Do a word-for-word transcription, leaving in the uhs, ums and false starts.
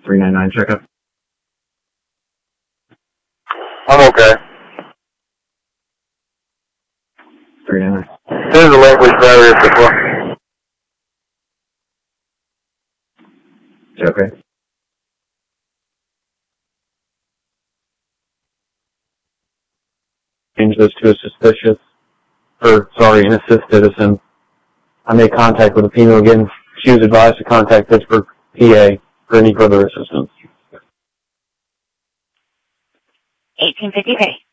three nine nine checkup. I'm okay. three nine nine. There's a language barrier before. Okay. Change those to a suspicious, or sorry, an assist citizen. I made contact with the female again. She was advised to contact Pittsburgh, P A for any further assistance. eighteen fifty-three.